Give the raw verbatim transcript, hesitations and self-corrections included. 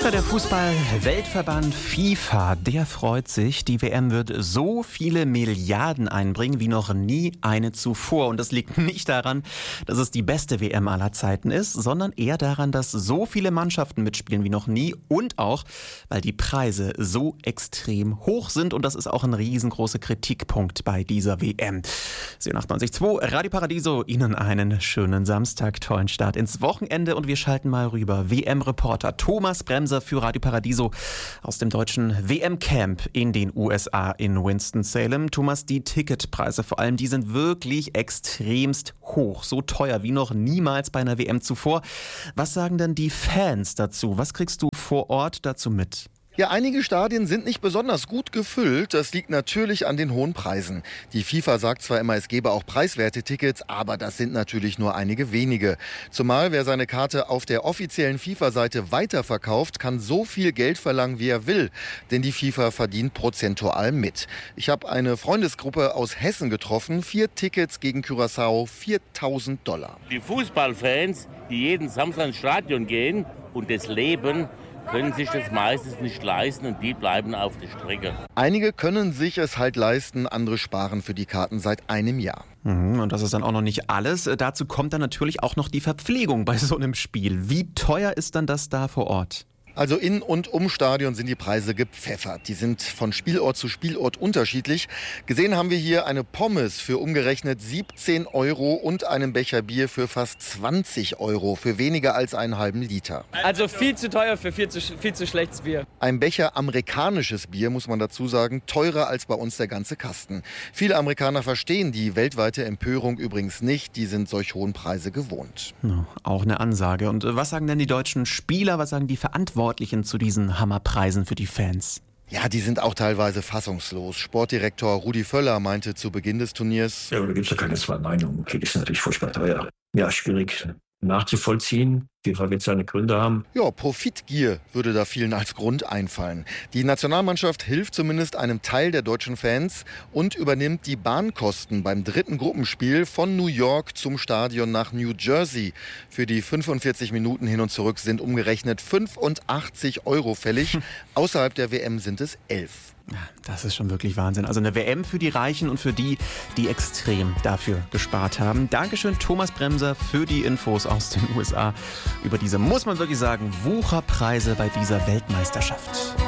Ja, der Fußball-Weltverband FIFA, der freut sich. Die W M wird so viele Milliarden einbringen wie noch nie eine zuvor. Und das liegt nicht daran, dass es die beste W M aller Zeiten ist, sondern eher daran, dass so viele Mannschaften mitspielen wie noch nie und auch, weil die Preise so extrem hoch sind. Und das ist auch ein riesengroßer Kritikpunkt bei dieser W M. Sie achtundneunzig Komma zwei, Radio Paradiso, Ihnen einen schönen Samstag, tollen Start ins Wochenende. Und wir schalten mal rüber. W M-Reporter Thomas Bremser für Radio Paradiso aus dem deutschen W M-Camp in den U S A in Winston-Salem. Thomas, die Ticketpreise vor allem, die sind wirklich extremst hoch, so teuer wie noch niemals bei einer W M zuvor. Was sagen denn die Fans dazu? Was kriegst du vor Ort dazu mit? Ja, einige Stadien sind nicht besonders gut gefüllt. Das liegt natürlich an den hohen Preisen. Die FIFA sagt zwar immer, es gebe auch preiswerte Tickets, aber das sind natürlich nur einige wenige. Zumal wer seine Karte auf der offiziellen FIFA-Seite weiterverkauft, kann so viel Geld verlangen, wie er will. Denn die FIFA verdient prozentual mit. Ich habe eine Freundesgruppe aus Hessen getroffen. Vier Tickets gegen Curaçao, viertausend Dollar. Die Fußballfans, die jeden Samstag ins Stadion gehen und das leben, können sich das meistens nicht leisten und die bleiben auf der Strecke. Einige können sich es halt leisten, andere sparen für die Karten seit einem Jahr. Mhm, und das ist dann auch noch nicht alles. Dazu kommt dann natürlich auch noch die Verpflegung bei so einem Spiel. Wie teuer ist dann das da vor Ort? Also in und um Stadion sind die Preise gepfeffert. Die sind von Spielort zu Spielort unterschiedlich. Gesehen haben wir hier eine Pommes für umgerechnet siebzehn Euro und einen Becher Bier für fast zwanzig Euro, für weniger als einen halben Liter. Also viel zu teuer für viel zu, viel zu schlechtes Bier. Ein Becher amerikanisches Bier, muss man dazu sagen, teurer als bei uns der ganze Kasten. Viele Amerikaner verstehen die weltweite Empörung übrigens nicht. Die sind solch hohen Preise gewohnt. Ja, auch eine Ansage. Und was sagen denn die deutschen Spieler, was sagen die Verantwortlichen zu diesen Hammerpreisen für die Fans? Ja, die sind auch teilweise fassungslos. Sportdirektor Rudi Völler meinte zu Beginn des Turniers: Ja, da gibt es ja keine zwei Meinungen. Okay, das ist natürlich furchtbar teuer. Ja, schwierig nachzuvollziehen. FIFA wird seine Gründe haben. Ja, Profitgier würde da vielen als Grund einfallen. Die Nationalmannschaft hilft zumindest einem Teil der deutschen Fans und übernimmt die Bahnkosten beim dritten Gruppenspiel von New York zum Stadion nach New Jersey. Für die fünfundvierzig Minuten hin und zurück sind umgerechnet fünfundachtzig Euro fällig. Außerhalb der W M sind es elf. Das ist schon wirklich Wahnsinn. Also eine W M für die Reichen und für die, die extrem dafür gespart haben. Dankeschön, Thomas Bremser, für die Infos aus den U S A über diese, muss man wirklich sagen, Wucherpreise bei dieser Weltmeisterschaft.